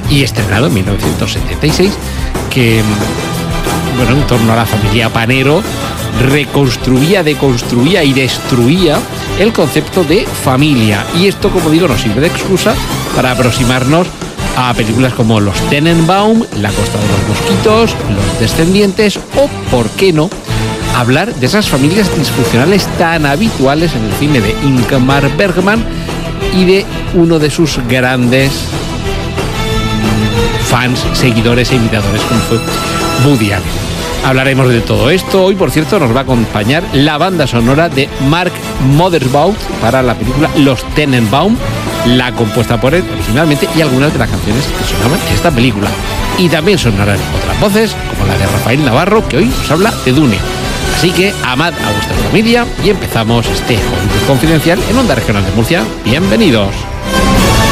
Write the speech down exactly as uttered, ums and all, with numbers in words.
y estrenado en mil novecientos setenta y seis, que, bueno, en torno a la familia Panero, reconstruía, deconstruía y destruía el concepto de familia. Y esto, como digo, nos sirve de excusa para aproximarnos a películas como Los Tenenbaum, La Costa de los Mosquitos, Los Descendientes o, ¿por qué no?, hablar de esas familias disfuncionales tan habituales en el cine de Ingmar Bergman y de uno de sus grandes fans, seguidores e imitadores, como fue Woody Allen. Hablaremos de todo esto. Hoy, por cierto, nos va a acompañar la banda sonora de Mark Mothersbaugh para la película Los Tenenbaum, la compuesta por él originalmente, y algunas de las canciones que sonaban en esta película. Y también sonarán otras voces, como la de Rafael Navarro, que hoy nos habla de Dune. Así que amad a vuestra familia y empezamos este Hollywood Confidencial en Onda Regional de Murcia. Bienvenidos.